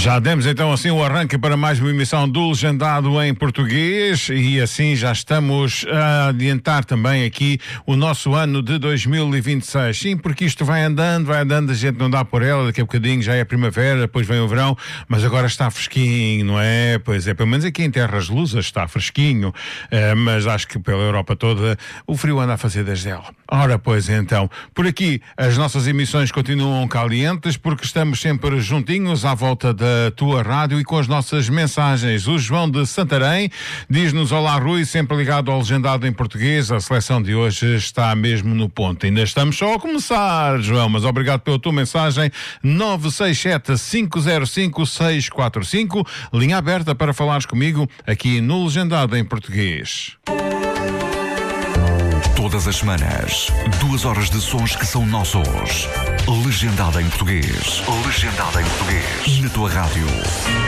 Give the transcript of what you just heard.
Já demos então assim o arranque para mais uma emissão do Legendado em Português e assim já estamos a adiantar também aqui o nosso ano de 2026. Sim, porque isto vai andando, a gente não dá por ela, daqui a bocadinho já é primavera, depois vem o verão, mas agora está fresquinho, não é? Pois é, pelo menos aqui em Terras Lusas está fresquinho, mas acho que pela Europa toda o frio anda a fazer desde ela. Ora, pois então, por aqui as nossas emissões continuam calientes porque estamos sempre juntinhos à volta da tua rádio e com as nossas mensagens. O João de Santarém diz-nos: olá Rui, sempre ligado ao Legendado em Português. A seleção de hoje está mesmo no ponto. Ainda estamos só a começar, João, mas obrigado pela tua mensagem. 967-505-645, linha aberta para falares comigo aqui no Legendado em Português. Todas as semanas, 2 horas de sons que são nossos. Legendado em Português. Legendado em Português. Na tua rádio.